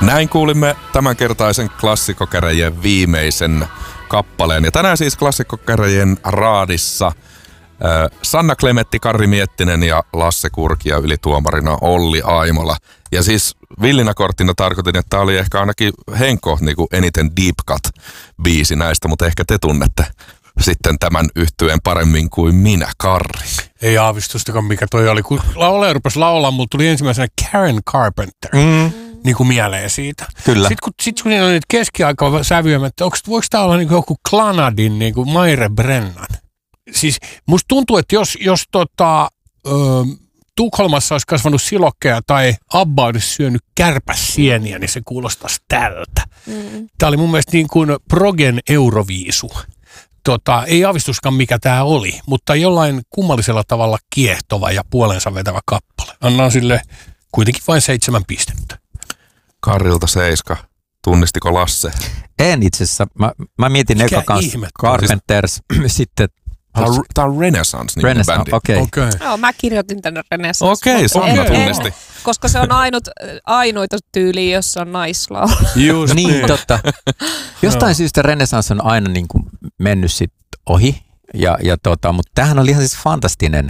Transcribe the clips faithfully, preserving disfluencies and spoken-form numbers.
Näin kuulimme tämänkertaisen klassikkokäräjien viimeisen kappaleen. Ja tänään siis klassikkokäräjien raadissa äh, Sanna Klemetti, Karri Miettinen ja Lasse Kurkia, ylituomarina Olli Aimola. Ja siis villinä korttina tarkoitin, että tämä oli ehkä ainakin Henko niin kuin eniten deep cut-biisi näistä, mutta ehkä te tunnette sitten tämän yhtyeen paremmin kuin minä, Karri. Ei aavistustakaan, mikä toi oli. Kun laulaja rupesi laulaa, mulla tuli ensimmäisenä Karen Carpenter. Mm. Niin kuin mieleen siitä. Kyllä. Sitten kun, sit, kun niillä on niitä keskiaikaa sävyjä, että onko, voiko tämä olla niin kuin joku Clanadin, niin kuin Maire Brennan? Siis musta tuntuu, että jos, jos tota, ö, Tukholmassa olisi kasvanut silokkeja tai Abba olisi syönyt kärpäsieniä, niin se kuulostaisi tältä. Mm. Tämä oli mun mielestä niin kuin Progen Euroviisu. Tota, ei aavistuskaan mikä tämä oli, mutta jollain kummallisella tavalla kiehtova ja puolensa vetävä kappale. Annan sille kuitenkin vain seitsemän pistettä. Karrilta seiska. Tunnistiko Lasse? En itse asiassa. Mä, mä mietin eka kanssa Carpenters, sitten... Tämä on Renaissance niin bändi. Okei. Okay. Okay. Joo, mä kirjoitin tänne Renaissance. Okei, okay, Sanna tunnisti. Koska se on ainut, ainoita tyyliä, jossa on naislaulu. Just niin, niin, totta. Jostain syystä Renaissance on aina niin kuin mennyt sit ohi, ja, ja tota, mutta tämähän oli ihan siis fantastinen.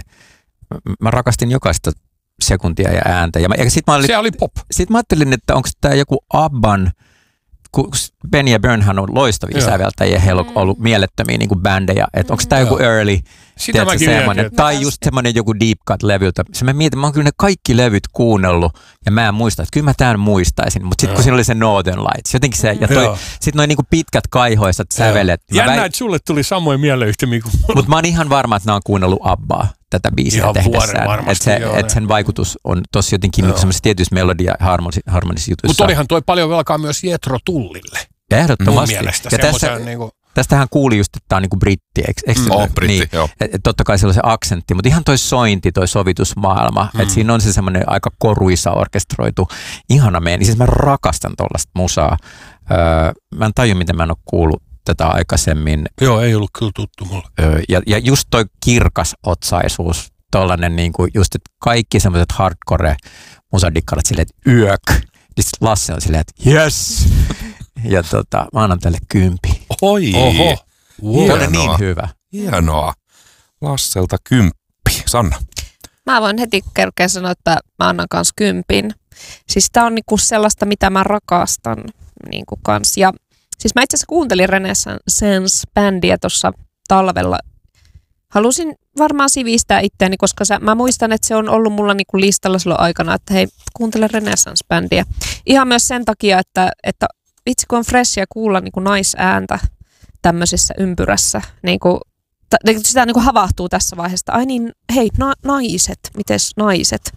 Mä rakastin jokaista sekuntia ja ääntä. Ja mä, ja sit mä olin, se oli pop. Sitten mä ajattelin, että onko tämä joku Abban, kun Benny ja Bernhan on loistavia Joo. säveltäjiä, heillä on ollut mielettömiä niin kuin bändejä, että onko tämä joku early, tiedätkö, semmoinen, tai just semmoinen joku deep cut-levyltä. Se mä mietin, mä oon kyllä ne kaikki levyt kuunnellut, ja mä en muista, että kyllä mä tämän muistaisin, mutta sitten kun siinä oli se Northern Lights, jotenkin se, ja sitten noin niin kuin pitkät kaihoisat sävelet. Jännä, väit... että sulle tuli samoin mieleyhtymiä kuin... Mutta mä oon ihan varma, että nämä on kuunnellut Abbaa tätä biisiä ihan tehdessään. Että se, et sen vaikutus on tossa jotenkin niin semmoisessa tietyissä melodia- ja harmonisissa jutuissa. Mutta olihan toi paljon velkaa myös Jethro Tullille. Ehdottomasti. Mun mielestä. Ja tässä, niin kuin... Tästähän kuuli just, että tämä on niin kuin britti. Eikö, eikö mm. oh, britti, niin, joo. Et, et totta kai sillä on se aksentti, mutta ihan toi sointi, toi sovitusmaailma. Mm. Että siinä on se semmoinen aika koruisa orkestroitu, ihana meeni. Siis mä rakastan tollaista musaa. Öö, mä en tajua, miten mä en ole kuullut tätä aikaisemmin. Joo, ei ollut kyllä tuttu mulle. Öö, ja, ja just toi kirkas otsaisuus, tollanen niin kuin just, että kaikki semmoiset hardcore musadikkarat silleen, että yök. Lasse on silleen, että yes! Ja tota, mä annan tälle kympi. Oi! Oho! Wow. Se on niin hyvä. Hienoa. Lasselta kymppi. Sanna? Mä voin heti kerkeä sanoa, että mä annan kans kympin. Siis tää on niinku sellaista, mitä mä rakastan niinku kans. Ja siis mä itse asiassa kuuntelin Renaissance-bändiä tuossa talvella. Halusin varmaan sivistää itseäni, koska sä, mä muistan, että se on ollut mulla niinku listalla silloin aikana, että hei, kuuntele Renaissance-bändiä. Ihan myös sen takia, että, että vitsi kun on freshia kuulla niinku naisääntä tämmöisessä ympyrässä. Niinku, t- sitä niinku havahtuu tässä vaiheessa. Ai niin, hei, na- naiset, mites naiset?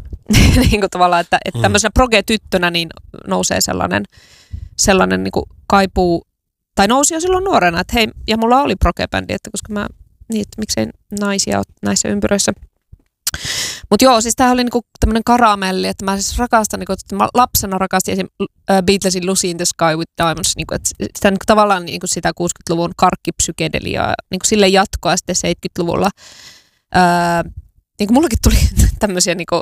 niinku tavallaan, että, että tämmöisenä proge-tyttönä niin nousee sellainen, sellainen niinku kaipuu, tai nousi jo silloin nuorena, että hei, ja mulla oli proge-bändi, että koska mä niin, että miksei naisia ole näissä ympyröissä. Mutta joo, siis tää oli niinku tämmönen karamelli, että mä siis rakastan, niinku, että mä lapsena rakastin esim. Beatlesin Lucy in the Sky with Diamonds, niinku, että sitä niinku, tavallaan niinku sitä kuusikymmentäluvun karkkipsykedeliaa, niinku sille jatkoa sitten seitsemänkymmentäluvulla. Öö, niinku mullakin tuli tämmöisiä niinku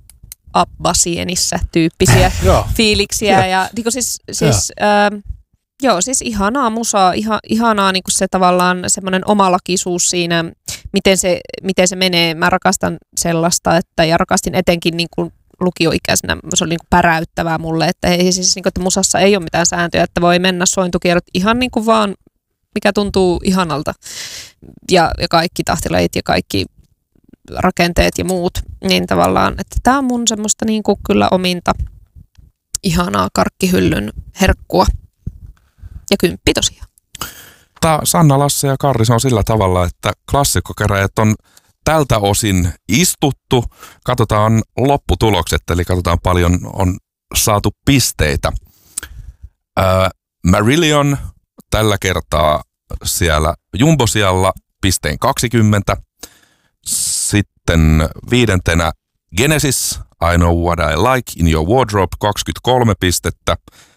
Abba-sienissä tyyppisiä fiiliksiä ja niinku siis, siis öö, joo, siis ihanaa musaa, iha, ihanaa niin kuin se tavallaan semmoinen omalakisuus siinä, miten se, miten se menee. Mä rakastan sellaista, että, ja rakastin etenkin niin kuin lukioikäisenä, se oli niin kuin päräyttävää mulle, että, ei, siis, niin kuin, että musassa ei ole mitään sääntöjä, että voi mennä sointukierrot ihan niin kuin vaan, mikä tuntuu ihanalta. Ja, ja kaikki tahtilajit ja kaikki rakenteet ja muut, niin tavallaan, että tämä on mun semmoista niin kuin kyllä ominta, ihanaa karkkihyllyn herkkua. Ja kymppi tosiaan. Tää Sanna, Lasse ja Karri, se on sillä tavalla, että klassikkokäräjät on tältä osin istuttu. Katsotaan lopputulokset, eli katsotaan paljon on saatu pisteitä. Ää, Marillion tällä kertaa siellä jumbosialla pisteen kaksikymmentä. Sitten viidentenä Genesis, I Know What I Like in Your Wardrobe, kaksikymmentäkolme pistettä.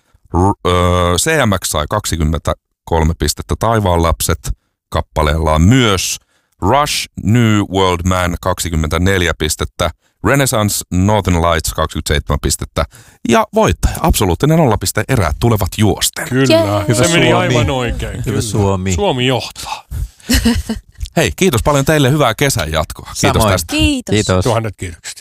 C M X sai kaksikymmentäkolme pistettä, Taivaan lapset kappaleellaan myös. Rush, New World Man, kaksikymmentäneljä pistettä. Renaissance Northern Lights kaksikymmentäseitsemän pistettä. Ja voittaja, absoluuttinen nollapiste erät tulevat juosten. Kyllä, yeah. Hyvä se meni aivan oikein. Hyvä Kyllä. Suomi. Suomi johtaa. Hei, kiitos paljon teille, hyvää kesän jatkoa. Kiitos Samoin. tästä. Kiitos. Kiitos. Tuhannet kiitokset.